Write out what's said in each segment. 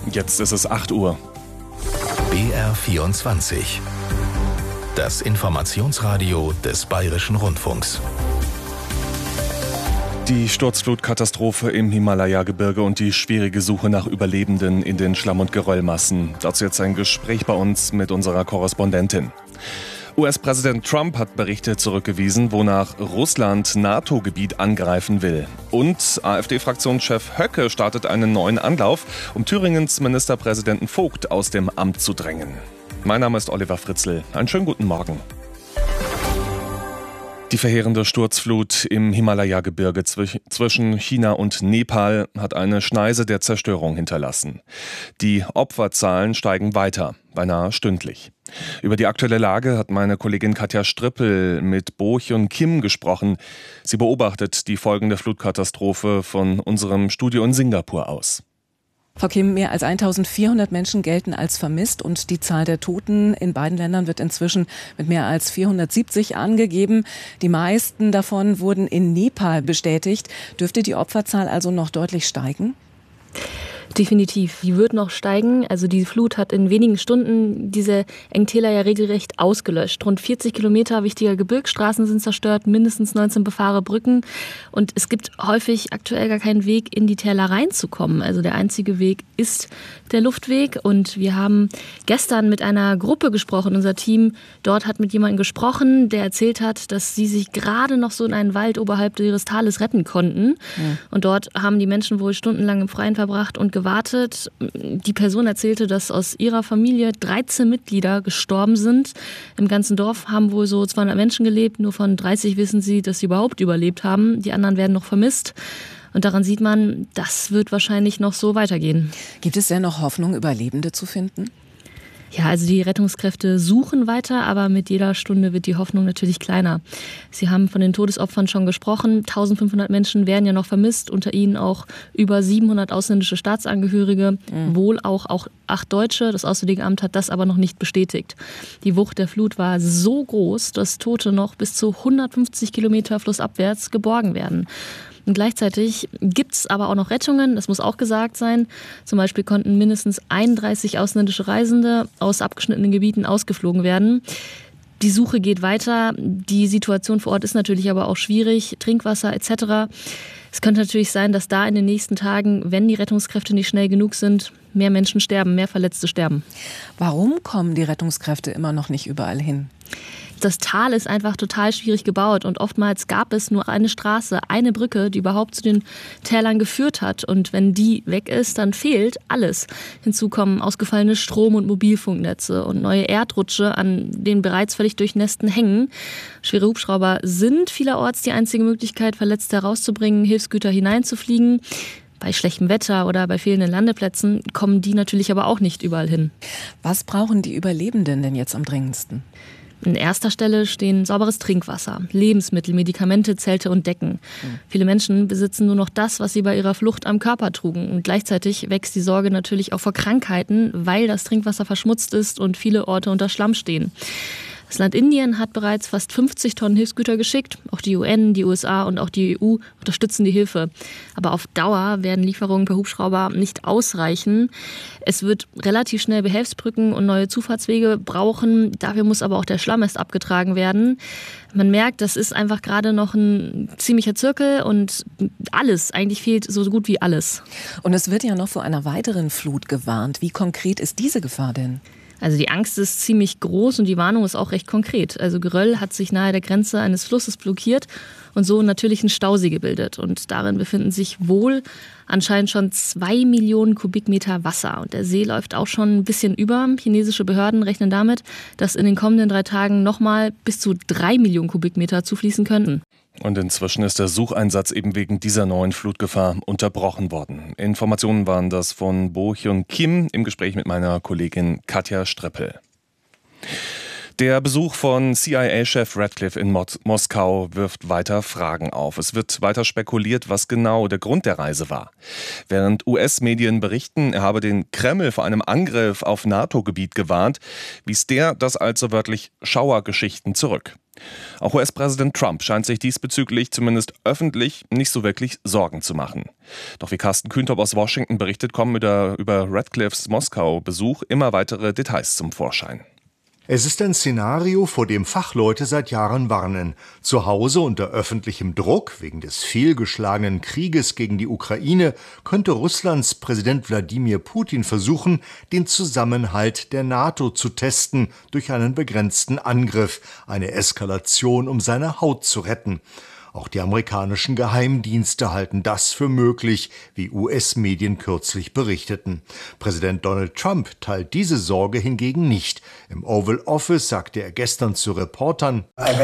Jetzt ist es 8 Uhr. BR24. Das Informationsradio des Bayerischen Rundfunks. Die Sturzflutkatastrophe im Himalaya-Gebirge und die schwierige Suche nach Überlebenden in den Schlamm- und Geröllmassen. Dazu jetzt ein Gespräch bei uns mit unserer Korrespondentin. US-Präsident Trump hat Berichte zurückgewiesen, wonach Russland NATO-Gebiet angreifen will. Und AfD-Fraktionschef Höcke startet einen neuen Anlauf, um Thüringens Ministerpräsidenten Vogt aus dem Amt zu drängen. Mein Name ist Oliver Fritzl. Einen schönen guten Morgen. Die verheerende Sturzflut im Himalaya-Gebirge zwischen China und Nepal hat eine Schneise der Zerstörung hinterlassen. Die Opferzahlen steigen weiter, beinahe stündlich. Über die aktuelle Lage hat meine Kollegin Katja Strippel mit Bo-Hyun Kim gesprochen. Sie beobachtet die Folgen der Flutkatastrophe von unserem Studio in Singapur aus. Frau Kim, mehr als 1400 Menschen gelten als vermisst und die Zahl der Toten in beiden Ländern wird inzwischen mit mehr als 470 angegeben. Die meisten davon wurden in Nepal bestätigt. Dürfte die Opferzahl also noch deutlich steigen? Definitiv. Die wird noch steigen. Also die Flut hat in wenigen Stunden diese Engtäler ja regelrecht ausgelöscht. Rund 40 Kilometer wichtiger Gebirgsstraßen sind zerstört, mindestens 19 befahrene Brücken. Und es gibt häufig aktuell gar keinen Weg, in die Täler reinzukommen. Also der einzige Weg ist der Luftweg. Und wir haben gestern mit einer Gruppe gesprochen. Unser Team dort hat mit jemandem gesprochen, der erzählt hat, dass sie sich gerade noch so in einen Wald oberhalb ihres Tales retten konnten. Ja. Und dort haben die Menschen wohl stundenlang im Freien verbracht und gewartet. Die Person erzählte, dass aus ihrer Familie 13 Mitglieder gestorben sind. Im ganzen Dorf haben wohl so 200 Menschen gelebt. Nur von 30 wissen sie, dass sie überhaupt überlebt haben. Die anderen werden noch vermisst. Und daran sieht man, das wird wahrscheinlich noch so weitergehen. Gibt es denn noch Hoffnung, Überlebende zu finden? Ja, also die Rettungskräfte suchen weiter, aber mit jeder Stunde wird die Hoffnung natürlich kleiner. Sie haben von den Todesopfern schon gesprochen. 1500 Menschen werden ja noch vermisst, unter ihnen auch über 700 ausländische Staatsangehörige, wohl auch 8 Deutsche. Das Auswärtige Amt hat das aber noch nicht bestätigt. Die Wucht der Flut war so groß, dass Tote noch bis zu 150 Kilometer flussabwärts geborgen werden. Und gleichzeitig gibt es aber auch noch Rettungen, das muss auch gesagt sein. Zum Beispiel konnten mindestens 31 ausländische Reisende aus abgeschnittenen Gebieten ausgeflogen werden. Die Suche geht weiter. Die Situation vor Ort ist natürlich aber auch schwierig. Trinkwasser etc. Es könnte natürlich sein, dass da in den nächsten Tagen, wenn die Rettungskräfte nicht schnell genug sind, mehr Menschen sterben, mehr Verletzte sterben. Warum kommen die Rettungskräfte immer noch nicht überall hin? Das Tal ist einfach total schwierig gebaut und oftmals gab es nur eine Straße, eine Brücke, die überhaupt zu den Tälern geführt hat. Und wenn die weg ist, dann fehlt alles. Hinzu kommen ausgefallene Strom- und Mobilfunknetze und neue Erdrutsche an den bereits völlig durchnässten Hängen. Schwere Hubschrauber sind vielerorts die einzige Möglichkeit, Verletzte herauszubringen, Hilfsgüter hineinzufliegen. Bei schlechtem Wetter oder bei fehlenden Landeplätzen kommen die natürlich aber auch nicht überall hin. Was brauchen die Überlebenden denn jetzt am dringendsten? An erster Stelle stehen sauberes Trinkwasser, Lebensmittel, Medikamente, Zelte und Decken. Viele Menschen besitzen nur noch das, was sie bei ihrer Flucht am Körper trugen. Und gleichzeitig wächst die Sorge natürlich auch vor Krankheiten, weil das Trinkwasser verschmutzt ist und viele Orte unter Schlamm stehen. Das Land Indien hat bereits fast 50 Tonnen Hilfsgüter geschickt. Auch die UN, die USA und auch die EU unterstützen die Hilfe. Aber auf Dauer werden Lieferungen per Hubschrauber nicht ausreichen. Es wird relativ schnell Behelfsbrücken und neue Zufahrtswege brauchen. Dafür muss aber auch der Schlamm erst abgetragen werden. Man merkt, das ist einfach gerade noch ein ziemlicher Zirkel und alles, eigentlich fehlt so gut wie alles. Und es wird ja noch vor einer weiteren Flut gewarnt. Wie konkret ist diese Gefahr denn? Also die Angst ist ziemlich groß und die Warnung ist auch recht konkret. Also Geröll hat sich nahe der Grenze eines Flusses blockiert und so natürlich einen Stausee gebildet. Und darin befinden sich wohl anscheinend schon 2 Millionen Kubikmeter Wasser. Und der See läuft auch schon ein bisschen über. Chinesische Behörden rechnen damit, dass in den kommenden 3 Tagen nochmal bis zu 3 Millionen Kubikmeter zufließen könnten. Und inzwischen ist der Sucheinsatz eben wegen dieser neuen Flutgefahr unterbrochen worden. Informationen waren das von Bo-Hyun Kim im Gespräch mit meiner Kollegin Katja Strippel. Der Besuch von CIA-Chef Ratcliffe in Moskau wirft weiter Fragen auf. Es wird weiter spekuliert, was genau der Grund der Reise war. Während US-Medien berichten, er habe den Kreml vor einem Angriff auf NATO-Gebiet gewarnt, wies der das also wörtlich Schauergeschichten zurück. Auch US-Präsident Trump scheint sich diesbezüglich zumindest öffentlich nicht so wirklich Sorgen zu machen. Doch wie Carsten Kühntop aus Washington berichtet, kommen über Ratcliffes Moskau-Besuch immer weitere Details zum Vorschein. Es ist ein Szenario, vor dem Fachleute seit Jahren warnen. Zu Hause unter öffentlichem Druck wegen des fehlgeschlagenen Krieges gegen die Ukraine könnte Russlands Präsident Wladimir Putin versuchen, den Zusammenhalt der NATO zu testen durch einen begrenzten Angriff, eine Eskalation, um seine Haut zu retten. Auch die amerikanischen Geheimdienste halten das für möglich, wie US-Medien kürzlich berichteten. Präsident Donald Trump teilt diese Sorge hingegen nicht. Im Oval Office sagte er gestern zu Reportern,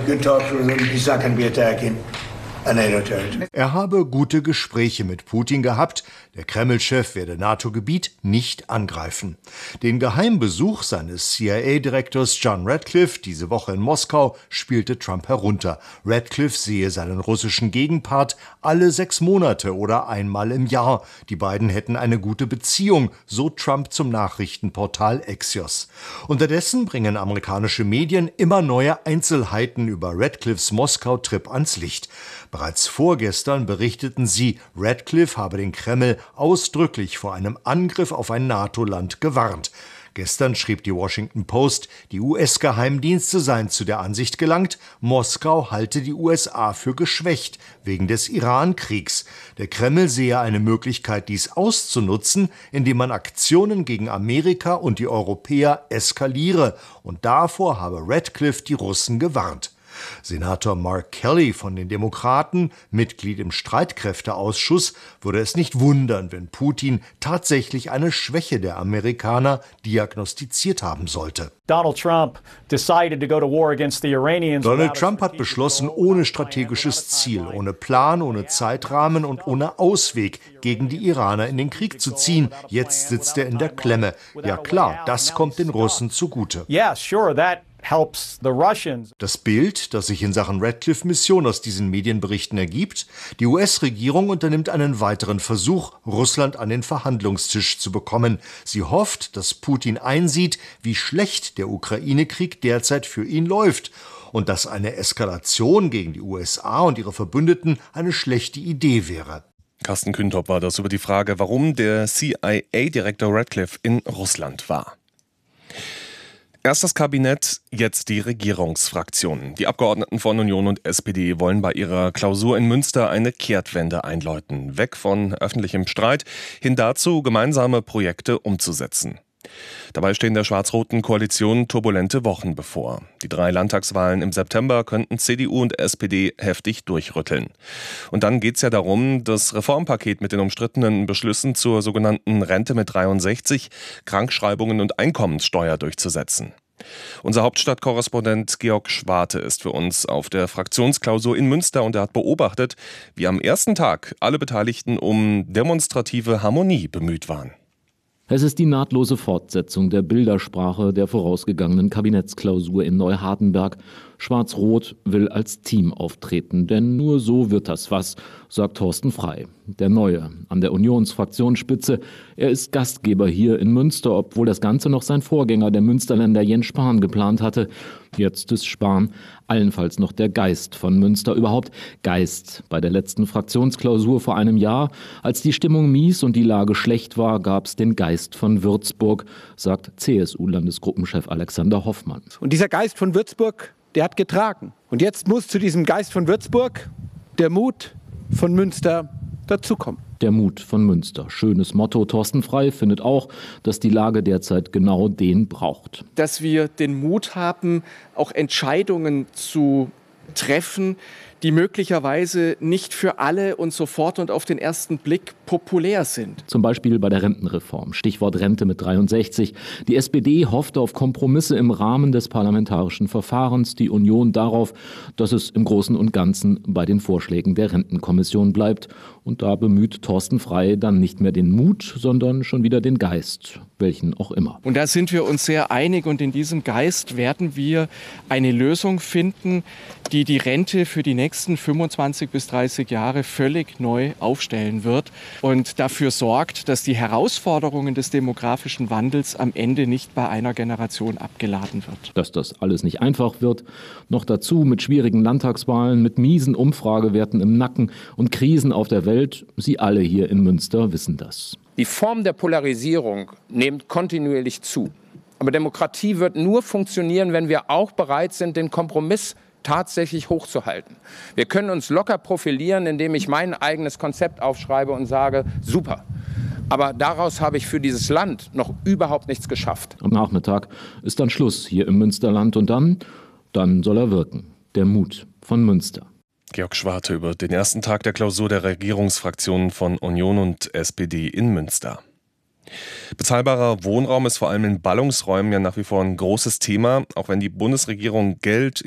er habe gute Gespräche mit Putin gehabt. Der Kreml-Chef werde NATO-Gebiet nicht angreifen. Den Geheimbesuch seines CIA-Direktors John Ratcliffe diese Woche in Moskau spielte Trump herunter. Ratcliffe sehe seinen russischen Gegenpart alle 6 Monate oder einmal im Jahr. Die beiden hätten eine gute Beziehung, so Trump zum Nachrichtenportal Axios. Unterdessen bringen amerikanische Medien immer neue Einzelheiten über Ratcliffes Moskau-Trip ans Licht. Bereits vorgestern berichteten sie, Ratcliffe habe den Kreml ausdrücklich vor einem Angriff auf ein NATO-Land gewarnt. Gestern schrieb die Washington Post, die US-Geheimdienste seien zu der Ansicht gelangt, Moskau halte die USA für geschwächt wegen des Iran-Kriegs. Der Kreml sehe eine Möglichkeit, dies auszunutzen, indem man Aktionen gegen Amerika und die Europäer eskaliere. Und davor habe Ratcliffe die Russen gewarnt. Senator Mark Kelly von den Demokraten, Mitglied im Streitkräfteausschuss, würde es nicht wundern, wenn Putin tatsächlich eine Schwäche der Amerikaner diagnostiziert haben sollte. Donald Trump hat beschlossen, ohne strategisches Ziel, ohne Plan, ohne Zeitrahmen und ohne Ausweg gegen die Iraner in den Krieg zu ziehen. Jetzt sitzt er in der Klemme. Ja klar, das kommt den Russen zugute. Das Bild, das sich in Sachen Ratcliffe-Mission aus diesen Medienberichten ergibt: Die US-Regierung unternimmt einen weiteren Versuch, Russland an den Verhandlungstisch zu bekommen. Sie hofft, dass Putin einsieht, wie schlecht der Ukraine-Krieg derzeit für ihn läuft und dass eine Eskalation gegen die USA und ihre Verbündeten eine schlechte Idee wäre. Carsten Kühntop war das über die Frage, warum der CIA-Direktor Ratcliffe in Russland war. Erst das Kabinett, jetzt die Regierungsfraktionen. Die Abgeordneten von Union und SPD wollen bei ihrer Klausur in Münster eine Kehrtwende einläuten. Weg von öffentlichem Streit hin dazu, gemeinsame Projekte umzusetzen. Dabei stehen der schwarz-roten Koalition turbulente Wochen bevor. Die 3 Landtagswahlen im September könnten CDU und SPD heftig durchrütteln. Und dann geht es ja darum, das Reformpaket mit den umstrittenen Beschlüssen zur sogenannten Rente mit 63, Krankschreibungen und Einkommenssteuer durchzusetzen. Unser Hauptstadtkorrespondent Georg Schwarte ist für uns auf der Fraktionsklausur in Münster und er hat beobachtet, wie am ersten Tag alle Beteiligten um demonstrative Harmonie bemüht waren. Es ist die nahtlose Fortsetzung der Bildersprache der vorausgegangenen Kabinettsklausur in Neuhardenberg. Schwarz-Rot will als Team auftreten, denn nur so wird das was, sagt Thorsten Frey, der Neue an der Unionsfraktionsspitze. Er ist Gastgeber hier in Münster, obwohl das Ganze noch sein Vorgänger, der Münsterländer Jens Spahn, geplant hatte. Jetzt ist Spahn allenfalls noch der Geist von Münster, überhaupt Geist. Bei der letzten Fraktionsklausur vor einem Jahr, als die Stimmung mies und die Lage schlecht war, gab es den Geist von Würzburg, sagt CSU-Landesgruppenchef Alexander Hoffmann. Und dieser Geist von Würzburg, der hat getragen. Und jetzt muss zu diesem Geist von Würzburg der Mut von Münster dazukommen. Der Mut von Münster. Schönes Motto. Thorsten Frey findet auch, dass die Lage derzeit genau den braucht. Dass wir den Mut haben, auch Entscheidungen zu treffen, die möglicherweise nicht für alle und sofort und auf den ersten Blick populär sind. Zum Beispiel bei der Rentenreform. Stichwort Rente mit 63. Die SPD hoffte auf Kompromisse im Rahmen des parlamentarischen Verfahrens, die Union darauf, dass es im Großen und Ganzen bei den Vorschlägen der Rentenkommission bleibt. Und da bemüht Thorsten Frey dann nicht mehr den Mut, sondern schon wieder den Geist, welchen auch immer. Und da sind wir uns sehr einig und in diesem Geist werden wir eine Lösung finden, die die Rente für die nächsten nächsten 25 bis 30 Jahre völlig neu aufstellen wird und dafür sorgt, dass die Herausforderungen des demografischen Wandels am Ende nicht bei einer Generation abgeladen wird. Dass das alles nicht einfach wird, noch dazu mit schwierigen Landtagswahlen, mit miesen Umfragewerten im Nacken und Krisen auf der Welt, Sie alle hier in Münster wissen das. Die Form der Polarisierung nimmt kontinuierlich zu. Aber Demokratie wird nur funktionieren, wenn wir auch bereit sind, den Kompromiss tatsächlich hochzuhalten. Wir können uns locker profilieren, indem ich mein eigenes Konzept aufschreibe und sage, super. Aber daraus habe ich für dieses Land noch überhaupt nichts geschafft. Am Nachmittag ist dann Schluss hier im Münsterland und dann soll er wirken. Der Mut von Münster. Georg Schwarte über den ersten Tag der Klausur der Regierungsfraktionen von Union und SPD in Münster. Bezahlbarer Wohnraum ist vor allem in Ballungsräumen ja nach wie vor ein großes Thema, auch wenn die Bundesregierung Geld